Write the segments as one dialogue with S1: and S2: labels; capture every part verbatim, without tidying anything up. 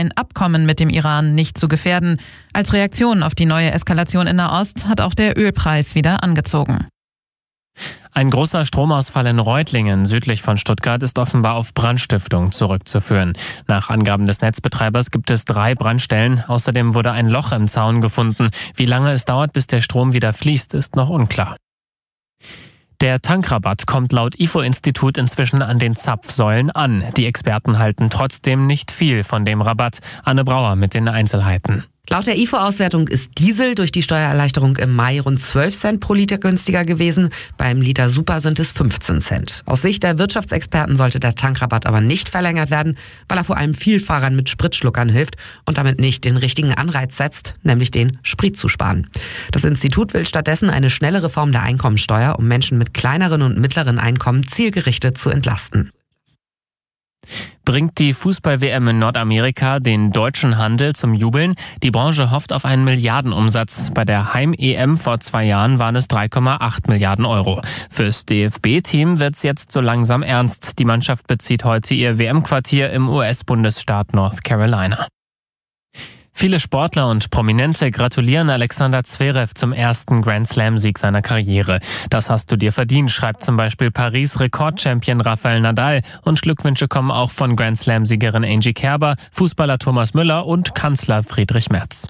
S1: ein Abkommen mit dem Iran nicht zu gefährden. Als Reaktion auf die neue Eskalation in Nahost hat auch der Ölpreis wieder angezogen.
S2: Ein großer Stromausfall in Reutlingen südlich von Stuttgart ist offenbar auf Brandstiftung zurückzuführen. Nach Angaben des Netzbetreibers gibt es drei Brandstellen. Außerdem wurde ein Loch im Zaun gefunden. Wie lange es dauert, bis der Strom wieder fließt, ist noch unklar. Der Tankrabatt kommt laut I F O-Institut inzwischen an den Zapfsäulen an. Die Experten halten trotzdem nicht viel von dem Rabatt. Anne Brauer mit den Einzelheiten.
S3: Laut der I F O-Auswertung ist Diesel durch die Steuererleichterung im Mai rund zwölf Cent pro Liter günstiger gewesen. Beim Liter Super sind es fünfzehn Cent. Aus Sicht der Wirtschaftsexperten sollte der Tankrabatt aber nicht verlängert werden, weil er vor allem Vielfahrern mit Spritschluckern hilft und damit nicht den richtigen Anreiz setzt, nämlich den Sprit zu sparen. Das Institut will stattdessen eine schnelle Reform der Einkommensteuer, um Menschen mit kleineren und mittleren Einkommen zielgerichtet zu entlasten.
S2: Bringt die Fußball-W M in Nordamerika den deutschen Handel zum Jubeln? Die Branche hofft auf einen Milliardenumsatz. Bei der Heim-E M vor zwei Jahren waren es drei Komma acht Milliarden Euro. Fürs D F B-Team wird's jetzt so langsam ernst. Die Mannschaft bezieht heute ihr W M-Quartier im U S-Bundesstaat North Carolina. Viele Sportler und Prominente gratulieren Alexander Zverev zum ersten Grand-Slam-Sieg seiner Karriere. Das hast du dir verdient, schreibt zum Beispiel Paris-Rekordchampion Rafael Nadal. Und Glückwünsche kommen auch von Grand-Slam-Siegerin Angie Kerber, Fußballer Thomas Müller und Kanzler Friedrich Merz.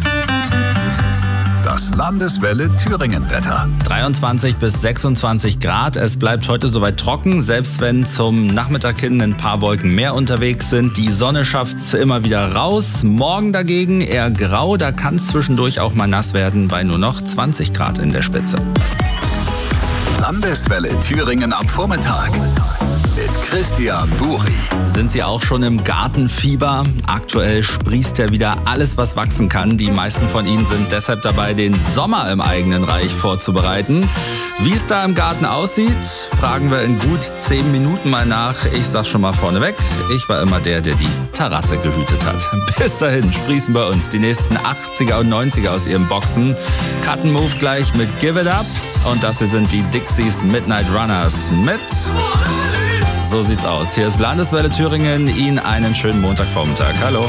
S4: Das Landeswelle Thüringen-Wetter.
S5: dreiundzwanzig bis sechsundzwanzig Grad. Es bleibt heute soweit trocken, selbst wenn zum Nachmittag hin ein paar Wolken mehr unterwegs sind. Die Sonne schafft's immer wieder raus. Morgen dagegen eher grau. Da kann es zwischendurch auch mal nass werden bei nur noch zwanzig Grad in der Spitze.
S4: Landeswelle Thüringen am Vormittag. Mit Christian Buri.
S5: Sind Sie auch schon im Gartenfieber? Aktuell sprießt ja wieder alles, was wachsen kann. Die meisten von Ihnen sind deshalb dabei, den Sommer im eigenen Reich vorzubereiten. Wie es da im Garten aussieht, fragen wir in gut zehn Minuten mal nach. Ich sag schon mal vorneweg, ich war immer der, der die Terrasse gehütet hat. Bis dahin sprießen bei uns die nächsten achtziger und neunziger aus ihren Boxen. Cut and Move gleich mit Give It Up. Und das hier sind die Dixies Midnight Runners mit... So sieht's aus. Hier ist Landeswelle Thüringen. Ihnen einen schönen Montagvormittag. Hallo.